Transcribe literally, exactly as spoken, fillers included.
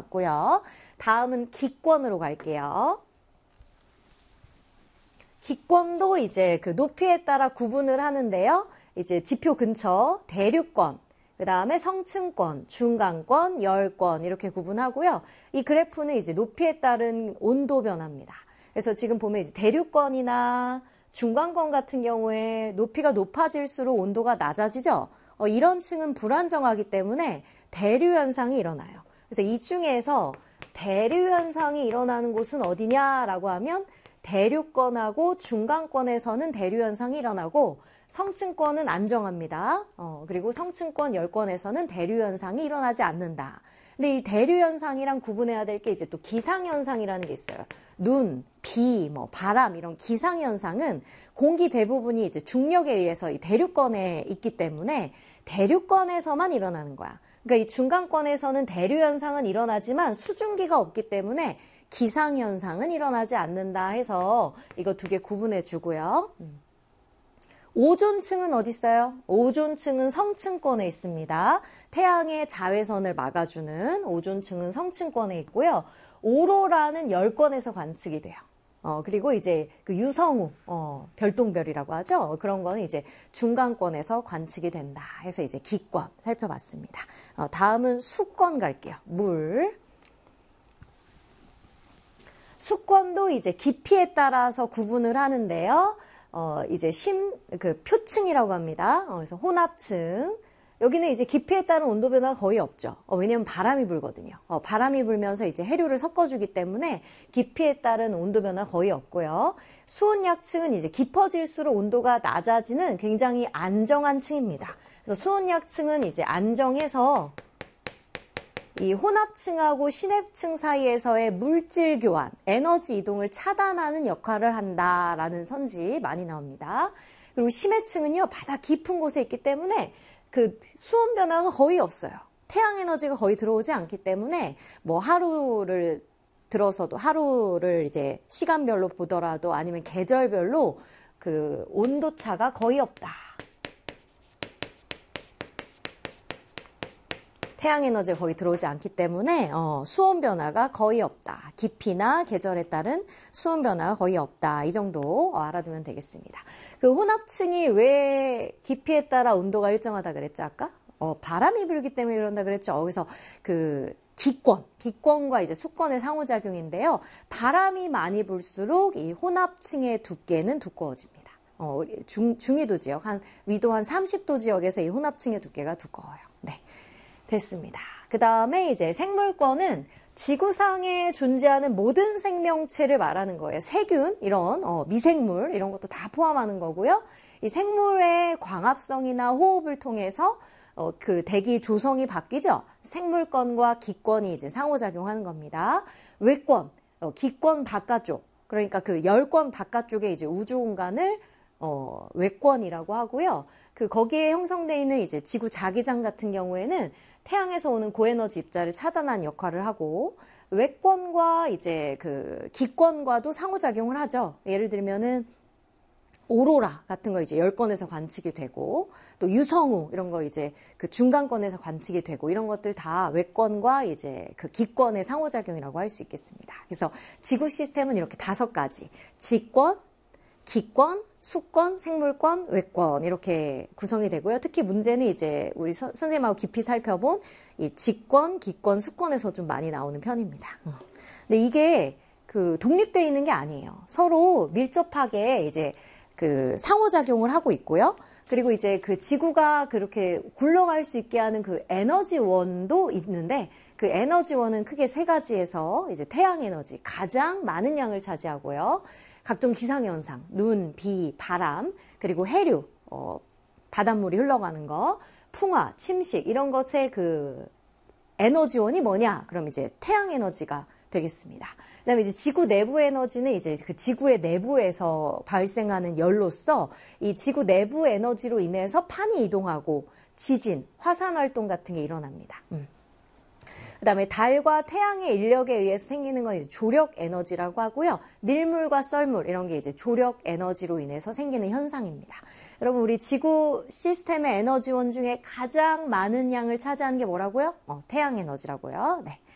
봤고요. 다음은 기권으로 갈게요. 기권도 이제 그 높이에 따라 구분을 하는데요. 이제 지표 근처 대류권, 그 다음에 성층권, 중간권, 열권 이렇게 구분하고요. 이 그래프는 이제 높이에 따른 온도 변화입니다. 그래서 지금 보면 이제 대류권이나 중간권 같은 경우에 높이가 높아질수록 온도가 낮아지죠. 어, 이런 층은 불안정하기 때문에 대류 현상이 일어나요. 그래서 이 중에서 대류 현상이 일어나는 곳은 어디냐라고 하면 대류권하고 중간권에서는 대류 현상이 일어나고 성층권은 안정합니다. 어, 그리고 성층권 열권에서는 대류 현상이 일어나지 않는다. 근데 이 대류 현상이랑 구분해야 될 게 이제 또 기상 현상이라는 게 있어요. 눈, 비, 뭐 바람 이런 기상 현상은 공기 대부분이 이제 중력에 의해서 이 대류권에 있기 때문에 대류권에서만 일어나는 거야. 그러니까 이 중간권에서는 대류 현상은 일어나지만 수증기가 없기 때문에 기상 현상은 일어나지 않는다 해서 이거 두 개 구분해 주고요. 오존층은 어디 있어요? 오존층은 성층권에 있습니다. 태양의 자외선을 막아주는 오존층은 성층권에 있고요. 오로라는 열권에서 관측이 돼요. 어, 그리고 이제 그 유성우, 어, 별똥별이라고 하죠. 그런 거는 이제 중간권에서 관측이 된다 해서 이제 기권 살펴봤습니다. 어, 다음은 수권 갈게요. 물. 수권도 이제 깊이에 따라서 구분을 하는데요. 어, 이제 심, 그 표층이라고 합니다. 어, 그래서 혼합층. 여기는 이제 깊이에 따른 온도 변화가 거의 없죠. 어, 왜냐면 바람이 불거든요. 어, 바람이 불면서 이제 해류를 섞어주기 때문에 깊이에 따른 온도 변화 거의 없고요. 수온약층은 이제 깊어질수록 온도가 낮아지는 굉장히 안정한 층입니다. 그래서 수온약층은 이제 안정해서 이 혼합층하고 신앱층 사이에서의 물질 교환, 에너지 이동을 차단하는 역할을 한다라는 선지 많이 나옵니다. 그리고 심해층은요, 바다 깊은 곳에 있기 때문에 그 수온 변화가 거의 없어요. 태양 에너지가 거의 들어오지 않기 때문에 뭐 하루를 들어서도 하루를 이제 시간별로 보더라도 아니면 계절별로 그 온도 차가 거의 없다. 태양 에너지가 거의 들어오지 않기 때문에 어, 수온 변화가 거의 없다. 깊이나 계절에 따른 수온 변화가 거의 없다. 이 정도 어, 알아두면 되겠습니다. 그 혼합층이 왜 깊이에 따라 온도가 일정하다 그랬죠, 아까? 어, 바람이 불기 때문에 그런다 그랬죠. 거기서 그 기권, 기권과 이제 수권의 상호작용인데요. 바람이 많이 불수록 이 혼합층의 두께는 두꺼워집니다. 어, 중, 중위도 지역, 한 위도 한 삼십 도 지역에서 이 혼합층의 두께가 두꺼워요. 네. 됐습니다. 그 다음에 이제 생물권은 지구상에 존재하는 모든 생명체를 말하는 거예요. 세균, 이런 어, 미생물 이런 것도 다 포함하는 거고요. 이 생물의 광합성이나 호흡을 통해서 어, 그 대기 조성이 바뀌죠. 생물권과 기권이 이제 상호작용하는 겁니다. 외권, 어, 기권 바깥쪽, 그러니까 그 열권 바깥쪽에 이제 우주 공간을 어, 외권이라고 하고요. 그 거기에 형성되어 있는 이제 지구 자기장 같은 경우에는 태양에서 오는 고에너지 입자를 차단하는 역할을 하고, 외권과 이제 그 기권과도 상호작용을 하죠. 예를 들면은 오로라 같은 거 이제 열권에서 관측이 되고, 또 유성우 이런 거 이제 그 중간권에서 관측이 되고, 이런 것들 다 외권과 이제 그 기권의 상호작용이라고 할 수 있겠습니다. 그래서 지구 시스템은 이렇게 다섯 가지, 지권, 기권, 수권, 생물권, 외권 이렇게 구성이 되고요. 특히 문제는 이제 우리 서, 선생님하고 깊이 살펴본 이 지권, 기권, 수권에서 좀 많이 나오는 편입니다. 근데 이게 그 독립되어 있는 게 아니에요. 서로 밀접하게 이제 그 상호작용을 하고 있고요. 그리고 이제 그 지구가 그렇게 굴러갈 수 있게 하는 그 에너지원도 있는데, 그 에너지원은 크게 세 가지에서 이제 태양 에너지 가장 많은 양을 차지하고요. 각종 기상현상, 눈, 비, 바람, 그리고 해류, 어, 바닷물이 흘러가는 거, 풍화, 침식 이런 것의 그 에너지원이 뭐냐? 그럼 이제 태양 에너지가 되겠습니다. 그다음에 이제 지구 내부 에너지는 이제 그 지구의 내부에서 발생하는 열로서 이 지구 내부 에너지로 인해서 판이 이동하고 지진, 화산 활동 같은 게 일어납니다. 음. 그 다음에 달과 태양의 인력에 의해서 생기는 건 이제 조력 에너지라고 하고요. 밀물과 썰물 이런 게 이제 조력 에너지로 인해서 생기는 현상입니다. 여러분, 우리 지구 시스템의 에너지원 중에 가장 많은 양을 차지하는 게 뭐라고요? 어, 태양 에너지라고요. 네.